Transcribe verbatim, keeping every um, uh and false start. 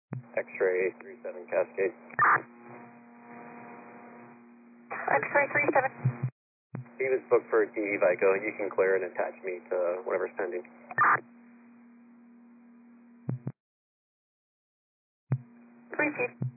X-ray three seven Cascade. X-ray three seven. He was booked for D E Vico, and you can clear and attach me to whatever's pending. Received.